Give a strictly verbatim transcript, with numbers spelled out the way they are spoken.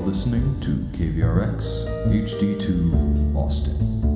listening to K V R X H D two Austin.